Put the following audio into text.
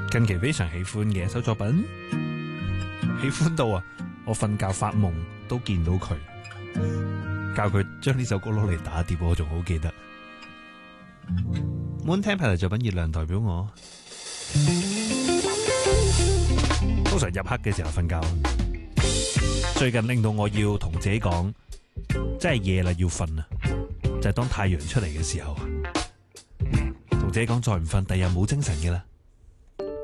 近期非常喜歡嘅一首作品，喜歡到啊，我瞓覺發夢都見到佢，教佢將呢首歌攞嚟打碟，我仲好記得。Moon Temple 作品《月亮代表我》，通常入黑嘅時候瞓覺。最近令到我要同自己講，真係夜啦，要瞓啦，就係當太陽出嚟嘅時候，同自己講再唔瞓，第日冇精神嘅啦。